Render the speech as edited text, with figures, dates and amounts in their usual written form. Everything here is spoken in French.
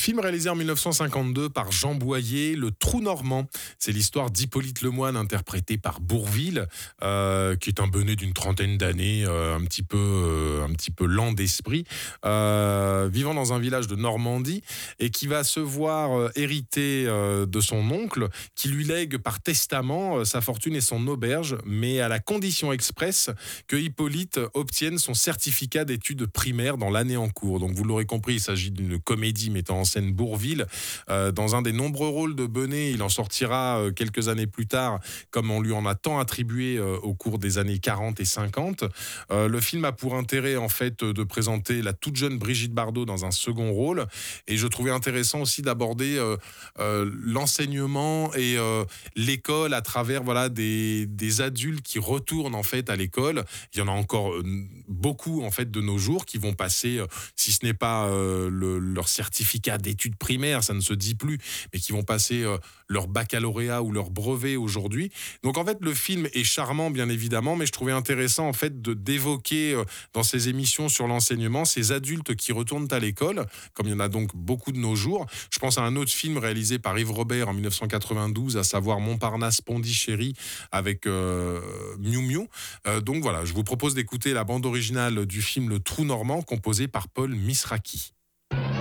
Film réalisé en 1952 par Jean Boyer, Le Trou Normand. C'est l'histoire d'Hippolyte Lemoine, interprété par Bourvil, qui est un benet d'une trentaine d'années, un petit peu lent d'esprit, vivant dans un village de Normandie et qui va se voir hériter de son oncle, qui lui lègue par testament sa fortune et son auberge, mais à la condition expresse que Hippolyte obtienne son certificat d'études primaires dans l'année en cours. Donc vous l'aurez compris, il s'agit d'une comédie mettant en scène Bourvil. Dans un des nombreux rôles de Benet, il en sortira quelques années plus tard, comme on lui en a tant attribué au cours des années 40 et 50. Le film a pour intérêt en fait de présenter la toute jeune Brigitte Bardot dans un second rôle, et je trouvais intéressant aussi d'aborder l'enseignement et l'école à travers des adultes qui retournent en fait à l'école. Il y en a encore beaucoup en fait de nos jours qui vont passer, si ce n'est pas leur certificat d'études primaires, ça ne se dit plus, mais qui vont passer leur baccalauréat ou leur brevet aujourd'hui. Donc en fait le film est charmant bien évidemment, mais je trouvais intéressant en fait d'évoquer dans ces émissions sur l'enseignement ces adultes qui retournent à l'école, comme il y en a donc beaucoup de nos jours. Je pense à un autre film réalisé par Yves Robert en 1992, à savoir Montparnasse Pondichéry avec Miu Miu. Donc voilà, je vous propose d'écouter la bande originale du film Le Trou Normand, composée par Paul Misraki.